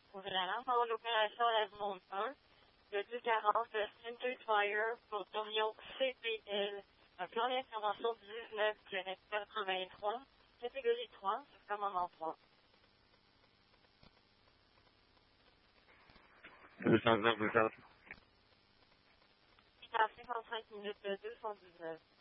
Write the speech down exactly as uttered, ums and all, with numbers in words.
Ouvrez la lampe pendant l'opération à la zone un. Le deux quarante Center Fire pour Torion C P L. Un plan d'intervention dix-neuf quatre-vingt-trois. Catégorie trois, sur commandement trois. deux cent dix-neuf, deux cent dix-neuf. Il est à cinquante-cinq minutes deux cent dix-neuf.